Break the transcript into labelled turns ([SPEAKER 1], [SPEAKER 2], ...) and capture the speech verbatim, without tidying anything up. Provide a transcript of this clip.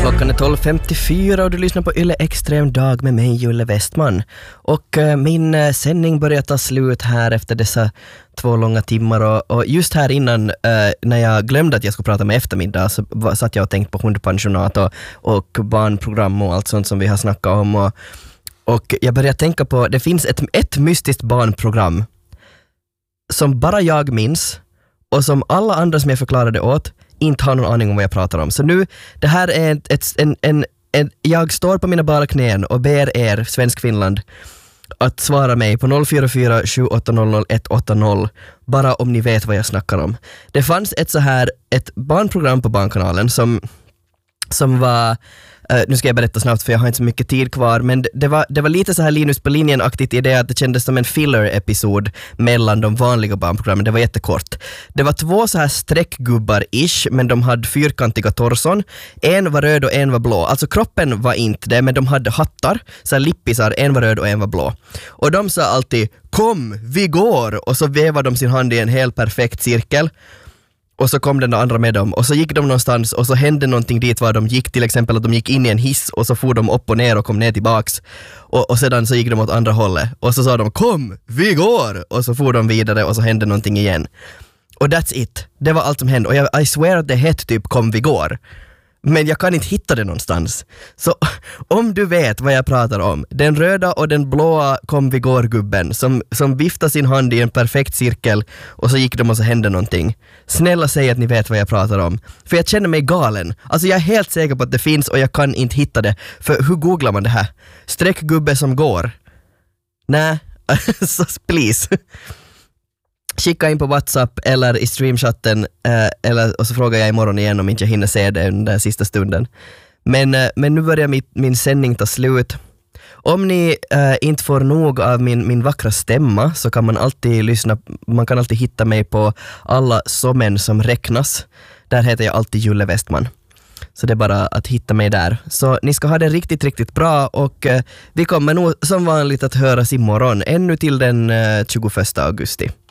[SPEAKER 1] Klockan är tolv femtiofyra och du lyssnar på Yle Extrem dag med mig, Julle Westman. Och uh, min uh, sändning börjar ta slut här efter dessa två långa timmar. Och, och just här innan, uh, när jag glömde att jag skulle prata med eftermiddag, så var, satt jag och tänkte på hundpensionat och, och barnprogram och allt sånt som vi har snackat om. Och, och jag började tänka på, det finns ett, ett mystiskt barnprogram som bara jag minns och som alla andra som jag förklarade åt inte har någon aning om vad jag pratar om. Så nu, det här är ett, ett, en, en, en... Jag står på mina bara knän och ber er, Svensk Finland, att svara mig på noll fyra fyra sju åtta noll noll ett åtta noll bara om ni vet vad jag snackar om. Det fanns ett så här, ett barnprogram på Barnkanalen som, som var... Uh, nu ska jag berätta snabbt för jag har inte så mycket tid kvar, men det, det, var, det var lite så här Linus på linjen-aktigt i det att det kändes som en filler-episod mellan de vanliga barnprogrammen. Det var jättekort. Det var två så här streckgubbar-ish, men de hade fyrkantiga torson. En var röd och en var blå. Alltså kroppen var inte det, men de hade hattar, så här lippisar, en var röd och en var blå. Och de sa alltid, kom, vi går! Och så vevade de sin hand i en helt perfekt cirkel. Och så kom den andra med dem och så gick de någonstans och så hände någonting dit var de gick, till exempel att de gick in i en hiss och så for de upp och ner och kom ner tillbaks och, och sedan så gick de åt andra hållet och så sa de kom, vi går! Och så for de vidare och så hände någonting igen. Och that's it. Det var allt som hände och jag, I swear att det hette typ kom, vi går. Men jag kan inte hitta det någonstans. Så om du vet vad jag pratar om, den röda och den blåa kom vi går-gubben som, som viftade sin hand i en perfekt cirkel och så gick de och så hände någonting. Snälla säg att ni vet vad jag pratar om. För jag känner mig galen. Alltså jag är helt säker på att det finns och jag kan inte hitta det. För hur googlar man det här? Streckgubbe som går? Nej, så please. Skicka in på WhatsApp eller i streamchatten eh, eller, och så frågar jag imorgon igen om inte jag hinner se det under den sista stunden. Men, eh, men nu börjar min, min sändning ta slut. Om ni eh, inte får nog av min, min vackra stämma så kan man alltid lyssna, man kan alltid hitta mig på alla sommen som räknas. Där heter jag alltid Julle Westman. Så det är bara att hitta mig där. Så ni ska ha det riktigt, riktigt bra och eh, vi kommer nog som vanligt att höras imorgon ännu till den eh, tjugoförsta augusti.